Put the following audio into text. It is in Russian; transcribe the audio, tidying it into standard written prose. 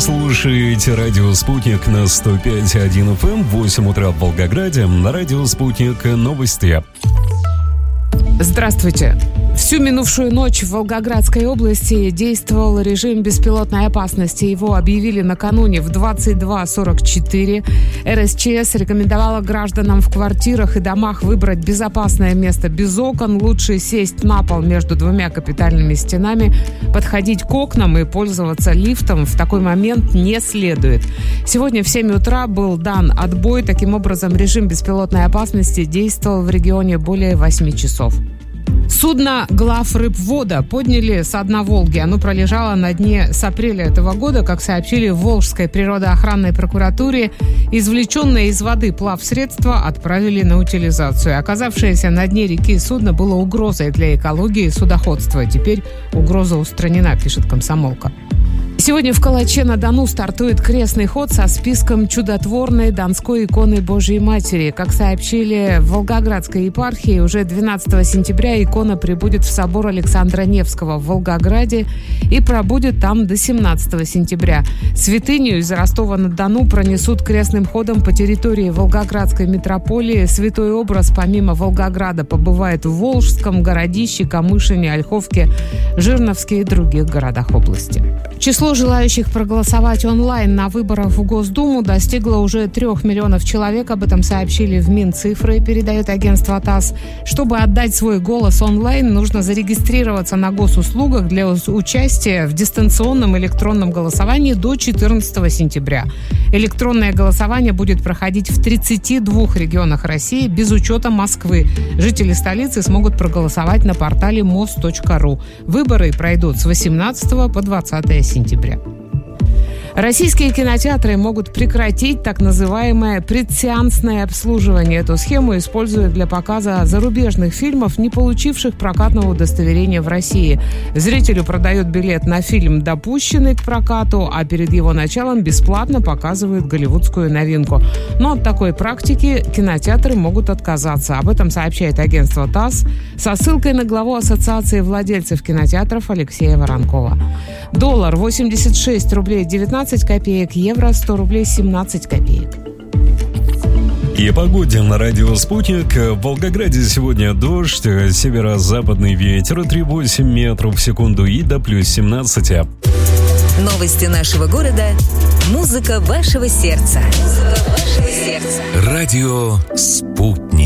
слушаете радио «Спутник» на 105.1 FM, 8 утра в Волгограде, на радио «Спутник» новости. Здравствуйте. Всю минувшую ночь в Волгоградской области действовал режим беспилотной опасности. Его объявили накануне в 22:44. РСЧС рекомендовала гражданам в квартирах и домах выбрать безопасное место без окон. Лучше сесть на пол между двумя капитальными стенами, подходить к окнам и пользоваться лифтом в такой момент не следует. Сегодня в 7 утра был дан отбой. Таким образом, режим беспилотной опасности действовал в регионе более 8 часов. Судно «Главрыбвода» подняли со дна Волги. Оно пролежало на дне с апреля этого года, как сообщили в Волжской природоохранной прокуратуре. Извлеченное из воды плавсредство отправили на утилизацию. Оказавшееся на дне реки судно было угрозой для экологии и судоходства. Теперь угроза устранена, пишет «Комсомолка». Сегодня в Калаче-на-Дону стартует крестный ход со списком чудотворной Донской иконы Божьей Матери. Как сообщили в Волгоградской епархии, уже 12 сентября икона прибудет в собор Александра Невского в Волгограде и пробудет там до 17 сентября. Святыню из Ростова-на-Дону пронесут крестным ходом по территории Волгоградской митрополии. Святой образ помимо Волгограда побывает в Волжском, Городище, Камышине, Ольховке, Жирновске и других городах области. Число желающих проголосовать онлайн на выборах в Госдуму достигло уже 3 миллионов человек. Об этом сообщили в Минцифры, передает агентство ТАСС. Чтобы отдать свой голос онлайн, нужно зарегистрироваться на госуслугах для участия в дистанционном электронном голосовании до 14 сентября. Электронное голосование будет проходить в 32 регионах России без учета Москвы. Жители столицы смогут проголосовать на портале mos.ru. Выборы пройдут с 18 по 20 сентября. Российские кинотеатры могут прекратить так называемое предсеансное обслуживание. Эту схему используют для показа зарубежных фильмов, не получивших прокатного удостоверения в России. Зрителю продают билет на фильм, допущенный к прокату, а перед его началом бесплатно показывают голливудскую новинку. Но от такой практики кинотеатры могут отказаться. Об этом сообщает агентство ТАСС со ссылкой на главу Ассоциации владельцев кинотеатров Алексея Воронкова. Доллар 86 рублей 19 копеек, евро 100 рублей 17 копеек. И о погоде на радио «Спутник». В Волгограде сегодня дождь, северо-западный ветер 3,8 метров в секунду и до плюс 17. Новости нашего города. Музыка вашего сердца. Радио «Спутник».